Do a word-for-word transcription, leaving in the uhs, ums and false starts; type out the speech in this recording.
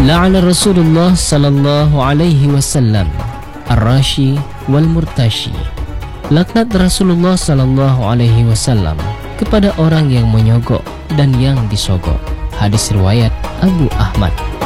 La'ana Rasulullah sallallahu alaihi wasallam ar-rashi wal murtashi. Laknat Rasulullah sallallahu alaihi wasallam kepada orang yang menyogok dan yang disogok. Hadis riwayat Abu Ahmad.